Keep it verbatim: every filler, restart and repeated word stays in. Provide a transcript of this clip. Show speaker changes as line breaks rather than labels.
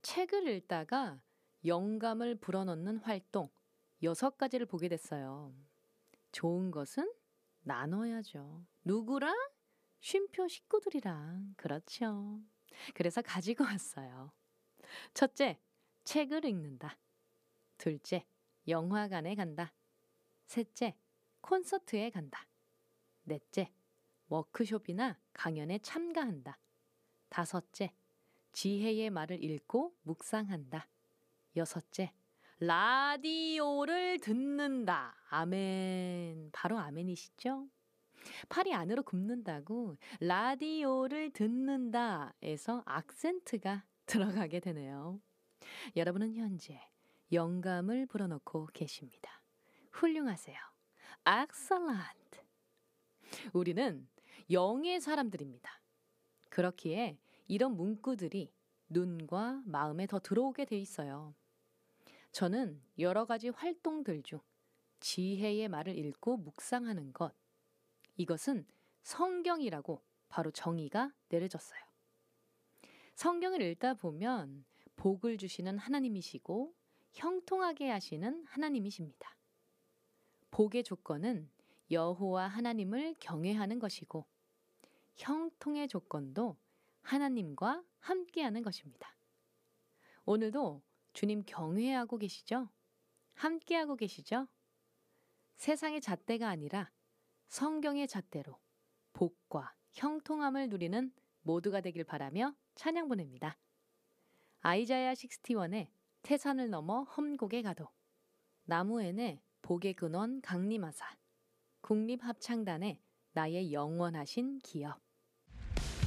책을 읽다가 영감을 불어넣는 활동 여섯 가지를 보게 됐어요. 좋은 것은 나눠야죠. 누구랑? 쉼표 식구들이랑. 그렇죠. 그래서 가지고 왔어요. 첫째, 책을 읽는다. 둘째, 영화관에 간다. 셋째, 콘서트에 간다. 넷째, 워크숍이나 강연에 참가한다. 다섯째, 지혜의 말을 읽고 묵상한다. 여섯째, 라디오를 듣는다. 아멘. 바로 아멘이시죠? 팔이 안으로 굽는다고 라디오를 듣는다에서 악센트가 들어가게 되네요. 여러분은 현재 영감을 불어넣고 계십니다. 훌륭하세요. Excellent. 우리는 영의 사람들입니다. 그렇기에 이런 문구들이 눈과 마음에 더 들어오게 돼 있어요. 저는 여러 가지 활동들 중 지혜의 말을 읽고 묵상하는 것, 이것은 성경이라고 바로 정의가 내려졌어요. 성경을 읽다 보면 복을 주시는 하나님이시고 형통하게 하시는 하나님이십니다. 복의 조건은 여호와 하나님을 경외하는 것이고 형통의 조건도 하나님과 함께하는 것입니다. 오늘도 주님 경외하고 계시죠? 함께하고 계시죠? 세상의 잣대가 아니라 성경의 잣대로 복과 형통함을 누리는 모두가 되길 바라며 찬양 보냅니다. 아이자야 육십일의 태산을 넘어 험곡에 가도, 나무엔의 복의 근원 강림하사, 국립합창단의 나의 영원하신 기업,